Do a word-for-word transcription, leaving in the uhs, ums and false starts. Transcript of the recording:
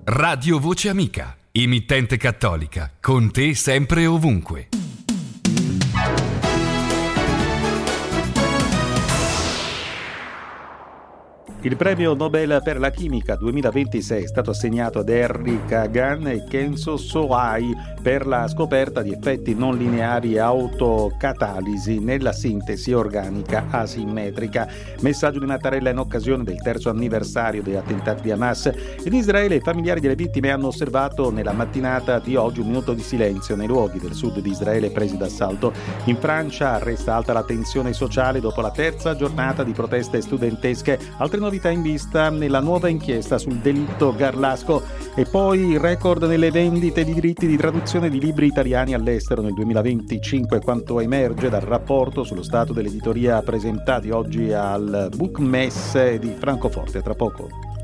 Radio Voce Amica, emittente cattolica, con te sempre e ovunque. Il premio Nobel per la chimica duemilaventisei è stato assegnato ad Henry Kagan e Kenzo Sohai per la scoperta di effetti non lineari e autocatalisi nella sintesi organica asimmetrica. Messaggio di Mattarella in occasione del terzo anniversario degli attentati di Hamas. In Israele i familiari delle vittime hanno osservato nella mattinata di oggi un minuto di silenzio nei luoghi del sud di Israele presi d'assalto. In Francia resta alta la tensione sociale dopo la terza giornata di proteste studentesche. Altre novità in vista nella nuova inchiesta sul delitto Garlasco. E poi il record nelle vendite di diritti di traduzione di libri italiani all'estero nel duemilaventicinque, quanto emerge dal rapporto sullo stato dell'editoria presentati oggi al Bookmesse di Francoforte. Tra poco.